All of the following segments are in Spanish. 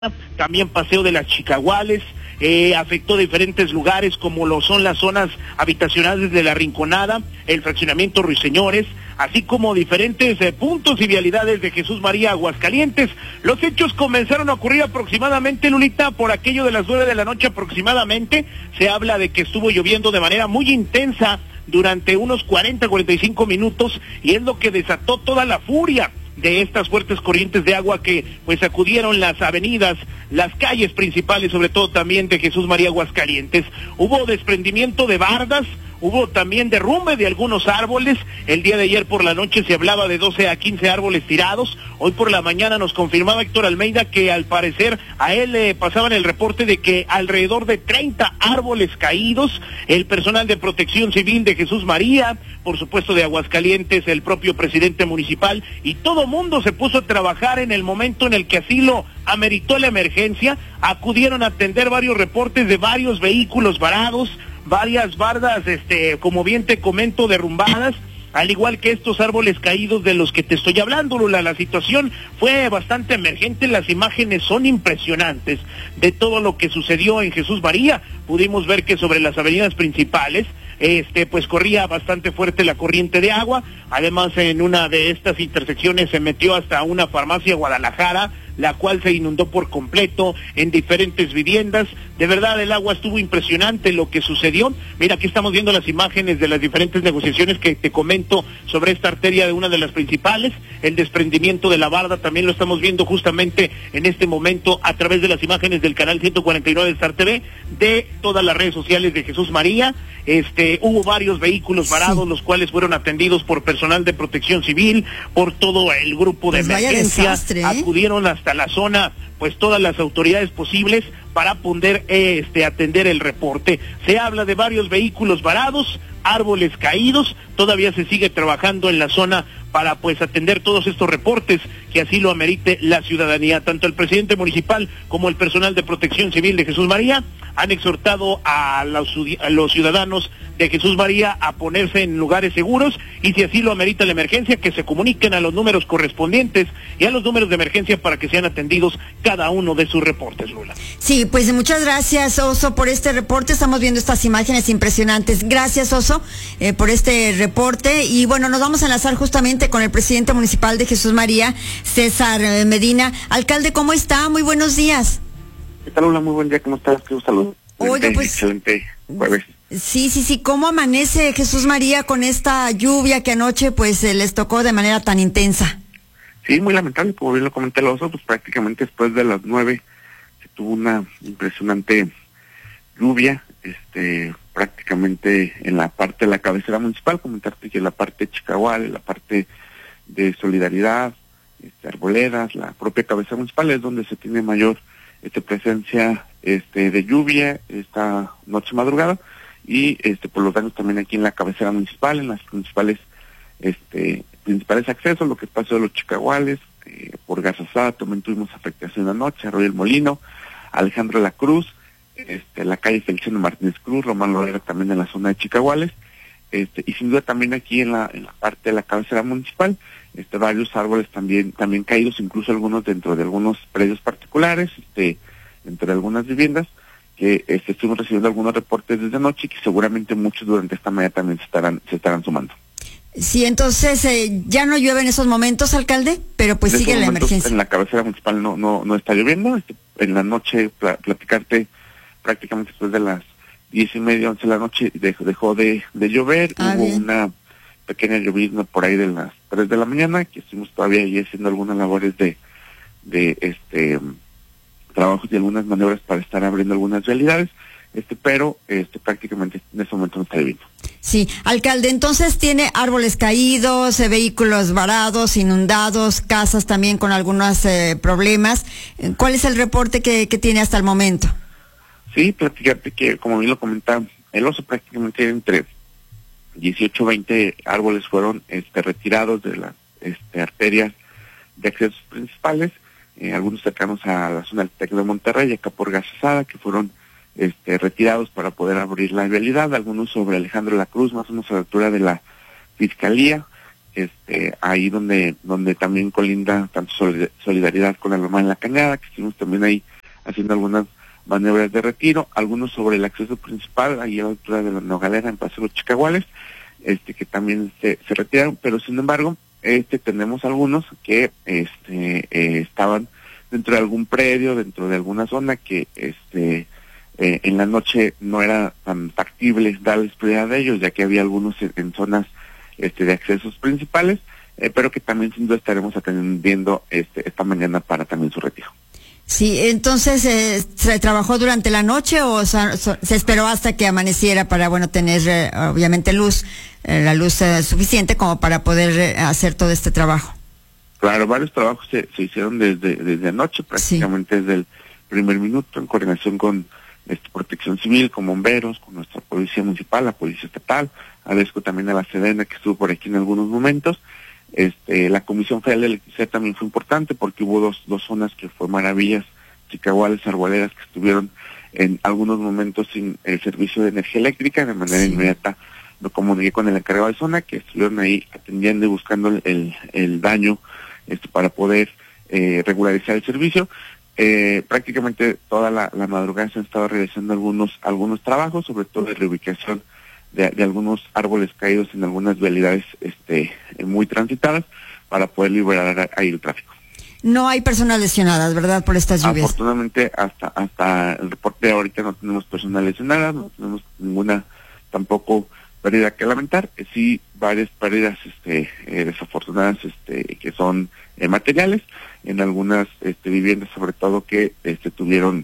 también Paseo de las Chicaguales, afectó diferentes lugares como lo son las zonas habitacionales de La Rinconada, el fraccionamiento Ruiseñores, así como diferentes puntos y vialidades de Jesús María, Aguascalientes. Los hechos comenzaron a ocurrir aproximadamente, Lulita, por aquello de las 9 de la noche aproximadamente. Se habla de que estuvo lloviendo de manera muy intensa durante unos 45 minutos y es lo que desató toda la furia de estas fuertes corrientes de agua que pues sacudieron las avenidas, las calles principales, sobre todo también de Jesús María, Aguascalientes. Hubo desprendimiento de bardas, hubo también derrumbe de algunos árboles. El día de ayer por la noche se hablaba de 12 a 15 árboles tirados. Hoy por la mañana nos confirmaba Héctor Almeida que al parecer a él le pasaban el reporte de que alrededor de 30 árboles caídos. El personal de Protección Civil de Jesús María, por supuesto de Aguascalientes, el propio presidente municipal y todo mundo se puso a trabajar en el momento en el que así lo ameritó la emergencia. Acudieron a atender varios reportes de varios vehículos varados, varias bardas, como bien te comento, derrumbadas, al igual que estos árboles caídos de los que te estoy hablando, Lula. La situación fue bastante emergente, las imágenes son impresionantes de todo lo que sucedió en Jesús María. Pudimos ver que sobre las avenidas principales, pues corría bastante fuerte la corriente de agua. Además, en una de estas intersecciones se metió hasta una farmacia Guadalajara, la cual se inundó por completo en diferentes viviendas. De verdad, el agua estuvo impresionante lo que sucedió. Mira, aquí estamos viendo las imágenes de las diferentes negociaciones que te comento sobre esta arteria de una de las principales. El desprendimiento de la barda también lo estamos viendo justamente en este momento a través de las imágenes del canal 149 de Star TV, de todas las redes sociales de Jesús María. Hubo varios vehículos varados, los cuales fueron atendidos por personal de Protección Civil, por todo el grupo de emergencia. Acudieron hasta la zona, pues todas las autoridades posibles para poder atender el reporte. Se habla de varios vehículos varados, árboles caídos. Todavía se sigue trabajando en la zona para pues atender todos estos reportes que así lo amerite la ciudadanía. Tanto el presidente municipal como el personal de Protección Civil de Jesús María han exhortado a los ciudadanos de Jesús María a ponerse en lugares seguros y si así lo amerita la emergencia, que se comuniquen a los números correspondientes y a los números de emergencia para que sean atendidos cada uno de sus reportes, Lula. Sí, pues muchas gracias, Oso, por este reporte. Estamos viendo estas imágenes impresionantes. Gracias, Oso, por este reporte. Y bueno, nos vamos a enlazar justamente con el presidente municipal de Jesús María, César Medina. Alcalde, ¿cómo está? Muy buenos días. ¿Qué tal, Lula? Muy buen día, ¿cómo estás? Qué salud. Oye, pues... Excelente jueves. Sí. ¿Cómo amanece Jesús María con esta lluvia que anoche pues les tocó de manera tan intensa? Sí, muy lamentable, como bien lo comenté el Oso, pues prácticamente después de las 9 se tuvo una impresionante lluvia, prácticamente en la parte de la cabecera municipal, comentarte que la parte de Chicagual, la parte de Solidaridad, Arboledas, la propia cabecera municipal es donde se tiene mayor presencia de lluvia esta noche madrugada y por los daños también aquí en la cabecera municipal, en las principales accesos, lo que pasó de los Chicaguales, por Garzazada también tuvimos afectación anoche, Arroyo el Molino, Alejandro de la Cruz, la calle Feliciano Martínez Cruz, Román Loera también en la zona de Chicaguales, y sin duda también aquí en la parte de la cabecera municipal, varios árboles también caídos, incluso algunos dentro de algunos predios particulares, dentro de algunas viviendas, que estuvimos recibiendo algunos reportes desde anoche y que seguramente muchos durante esta mañana también se estarán sumando. Sí, entonces ya no llueve en esos momentos, alcalde, pero pues sigue la emergencia. En la cabecera municipal no está lloviendo. En la noche platicarte prácticamente después de las 10:30, 11 de la noche dejó de llover. Hubo bien. Una pequeña llovizna por ahí de las 3 de la mañana, que estuvimos todavía ahí haciendo algunas labores de trabajos y algunas maniobras para estar abriendo algunas realidades, pero prácticamente en este momento no está lloviendo. Sí, alcalde, entonces tiene árboles caídos, vehículos varados, inundados, casas también con algunos problemas. ¿Cuál es el reporte que tiene hasta el momento? Sí, platicarte que, como bien lo comentaba el Oso, prácticamente entre 18 o 20 árboles fueron retirados de las arterias de accesos principales, algunos cercanos a la zona del TEC de Monterrey, acá por Garzazada, que fueron retirados para poder abrir la vialidad, algunos sobre Alejandro de la Cruz, más o menos a la altura de la Fiscalía, ahí donde también colinda tanto Solidaridad con la Loma de la Cañada, que estuvimos también ahí haciendo algunas maniobras de retiro, algunos sobre el acceso principal, ahí a la altura de la Nogalera en Paseo Los Chicaguales, que también se retiraron, pero sin embargo, tenemos algunos que estaban dentro de algún predio, dentro de alguna zona que en la noche no era tan factible darles prioridad de ellos, ya que había algunos en zonas de accesos principales, pero que también sin duda estaremos atendiendo esta mañana para también su retiro. Sí, entonces, ¿se trabajó durante la noche o se esperó hasta que amaneciera para, tener obviamente luz, la luz suficiente como para poder hacer todo este trabajo? Claro, varios trabajos se hicieron desde anoche, prácticamente desde el primer minuto, en coordinación con Protección Civil, con bomberos, con nuestra policía municipal, la policía estatal, agradezco también a la Sedena que estuvo por aquí en algunos momentos. La Comisión Federal de Electricidad también fue importante porque hubo dos zonas que fue Maravillas, Chicaguales, Arboledas, que estuvieron en algunos momentos sin el servicio de energía eléctrica. De manera inmediata lo comuniqué con el encargado de zona, que estuvieron ahí atendiendo y buscando el daño para poder regularizar el servicio. Prácticamente toda la madrugada se han estado realizando algunos trabajos, sobre todo de reubicación de algunos árboles caídos en algunas vialidades muy transitadas, para poder liberar ahí el tráfico. No hay personas lesionadas, ¿verdad?, por estas lluvias. Afortunadamente, hasta el reporte de ahorita no tenemos personas lesionadas, no tenemos ninguna tampoco pérdida que lamentar. Sí, varias pérdidas desafortunadas que son materiales en algunas viviendas, sobre todo que tuvieron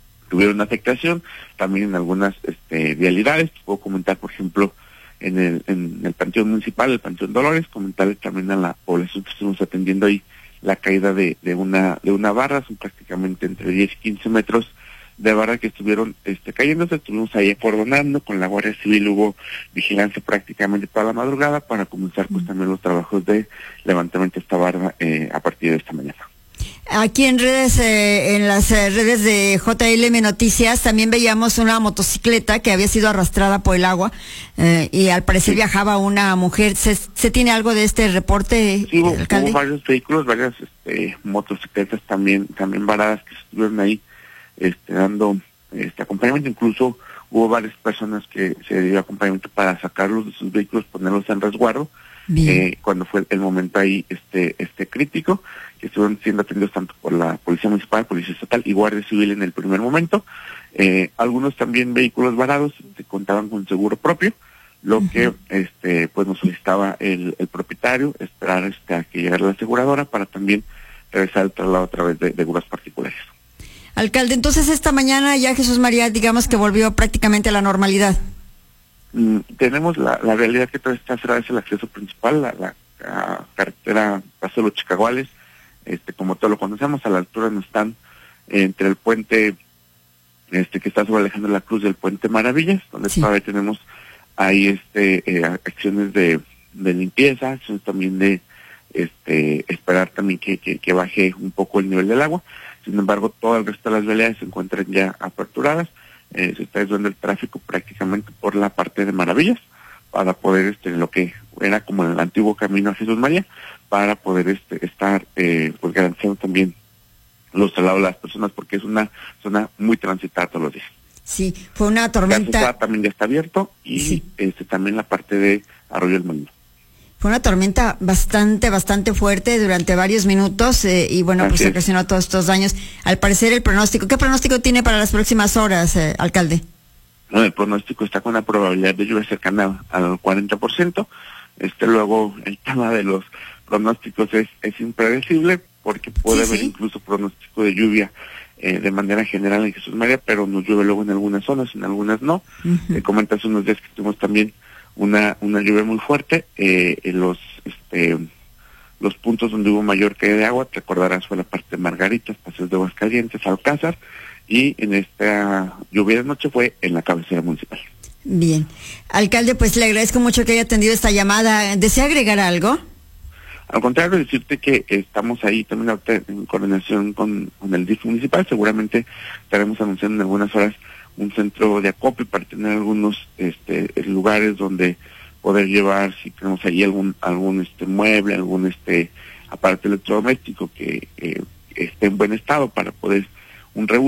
afectación, también en algunas vialidades. Puedo comentar, por ejemplo, en el Panteón Municipal, el Panteón Dolores, comentarles también a la población que estuvimos atendiendo ahí la caída de una barra. Son prácticamente entre 10 y 15 metros de barra que estuvieron cayéndose. Estuvimos ahí acordonando con la Guardia Civil, hubo vigilancia prácticamente toda la madrugada para comenzar pues también los trabajos de levantamiento de esta barra a partir de esta mañana. Aquí en redes, en las redes de JLM Noticias, también veíamos una motocicleta que había sido arrastrada por el agua y al parecer viajaba una mujer. ¿Se tiene algo de este reporte, sí, alcalde? Hubo varios vehículos, varias motocicletas también varadas que estuvieron ahí dando acompañamiento. Incluso hubo varias personas que se dio acompañamiento para sacarlos de sus vehículos, ponerlos en resguardo. Cuando fue el momento ahí crítico, que estuvieron siendo atendidos tanto por la Policía Municipal, Policía Estatal y Guardia Civil en el primer momento. Algunos también vehículos varados contaban con seguro propio, lo que pues nos solicitaba el propietario, esperar a que llegara la aseguradora para también realizar el traslado a través de grúas particulares. Alcalde, entonces esta mañana ya Jesús María, digamos que volvió prácticamente a la normalidad. Tenemos la realidad que todavía está cerrada, es el acceso principal, la carretera Paseo Los Chicaguales, como todos lo conocemos, a la altura no están entre el puente que está sobre Alejandro la Cruz y el puente Maravillas, donde todavía tenemos ahí acciones de limpieza, acciones también de esperar también que baje un poco el nivel del agua. Sin embargo, todo el resto de las vialidades se encuentran ya aperturadas. Se está desviando el tráfico prácticamente por la parte de Maravillas para poder lo que era como el antiguo camino a Jesús María, para poder estar pues garantizando también los traslados de las personas, porque es una zona muy transitada todos los días. Sí, fue una tormenta. También ya está abierto y también la parte de Arroyo del Molino. Fue una tormenta bastante fuerte durante varios minutos y pues ocasionó todos estos daños. Al parecer el pronóstico, ¿qué pronóstico tiene para las próximas horas, alcalde? No, el pronóstico está con una probabilidad de lluvia cercana al 40%. Luego el tema de los pronósticos es impredecible, porque puede haber incluso pronóstico de lluvia de manera general en Jesús María, pero nos llueve luego en algunas zonas, en algunas no. Comenta hace unos días que tuvimos también una lluvia muy fuerte. Los puntos donde hubo mayor caída de agua, te acordarás, fue la parte de Margaritas, Paseos de Aguascalientes, Alcázar, y en esta lluvia de noche fue en la cabecera municipal. Bien. Alcalde, pues le agradezco mucho que haya atendido esta llamada. ¿Desea agregar algo? Al contrario, decirte que estamos ahí también en coordinación con el DIF municipal. Seguramente estaremos anunciando en algunas horas un centro de acopio para tener algunos lugares donde poder llevar, si tenemos ahí algún mueble, algún aparato electrodoméstico que esté en buen estado para poder un